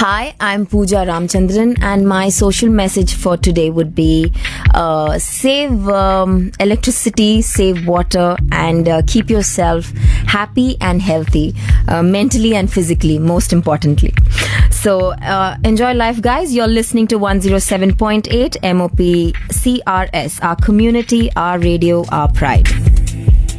Hi, I'm Pooja Ramchandran, and my social message for today would be save electricity, save water, and keep yourself happy and healthy, mentally and physically, most importantly. So, enjoy life, guys. You're listening to 107.8 MOP CRS, our community, our radio, our pride.